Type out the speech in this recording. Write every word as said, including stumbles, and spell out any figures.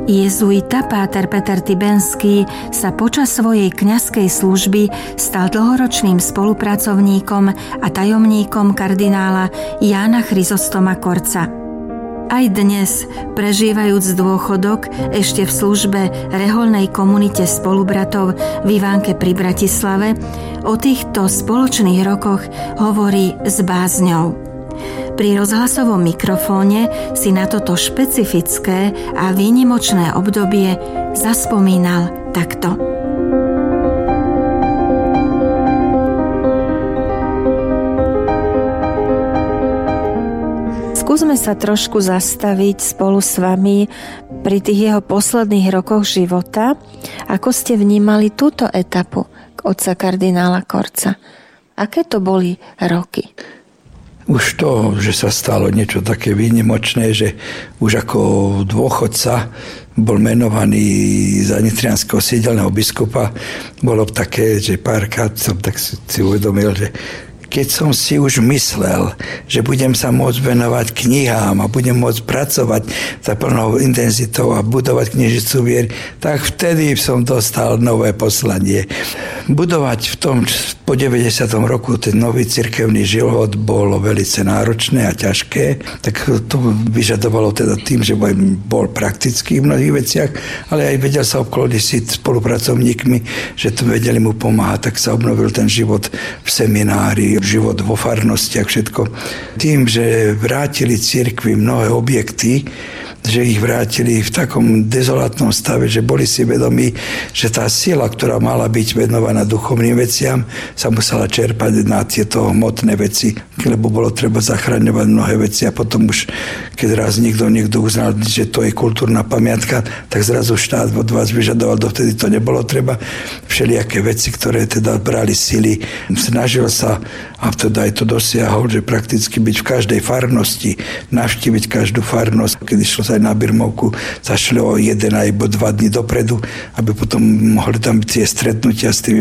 Jezuita páter Peter Tibenský sa počas svojej kňazskej služby stal dlhoročným spolupracovníkom a tajomníkom kardinála Jána Chryzostoma Korca. Aj dnes, prežívajúc dôchodok, ešte v službe rehoľnej komunite spolubratov v Ivánke pri Bratislave, o týchto spoločných rokoch hovorí s bázňou. Pri rozhlasovom mikrofóne si na toto špecifické a výnimočné obdobie zaspomínal takto. Skúsme sa trošku zastaviť spolu s vami pri tých jeho posledných rokoch života. Ako ste vnímali túto etapu otca kardinála Korca? Aké to boli roky? Už to, že sa stalo niečo také výnimočné, že už ako dôchodca bol menovaný za nitrianskeho sídelného biskupa, bolo také, že párkrát som tak si uvedomil, že keď som si už myslel, že budem sa môcť venovať knihám a budem môcť pracovať za plnou intenzitou a budovať knižnicu viery, tak vtedy som dostal nové poslanie. Budovať v tom po deväťdesiatom roku ten nový cirkevný život bolo veľmi náročné a ťažké, tak to vyžadovalo teda tým, že bol praktický v mnohých veciach, ale aj vedel sa obkloniť si spolupracovníkmi, že to vedeli mu pomáhať, tak sa obnovil ten život v seminári, život vo farnostiach, všetko. Tým, že vrátili cirkvi mnohé objekty, že ich vrátili v takom dezolátnom stave, že boli si vedomí, že tá sila, ktorá mala byť venovaná duchovným veciam, sa musela čerpať na tieto hmotné veci, lebo bolo treba zachraňovať mnohé veci a potom už, keď raz niekto, niekto uznal, že to je kultúrna pamiatka, tak zrazu štát od vás vyžadoval, dovtedy to nebolo treba. Všelijaké veci, ktoré teda brali sily. Snažil sa, a teda aj to dosiahol, že prakticky byť v každej farnosti, navštíviť každú farnosť, keď išlo sa aj na birmovku, zašli o jeden alebo dva dní dopredu, aby potom mohli tam tie stretnutia s tými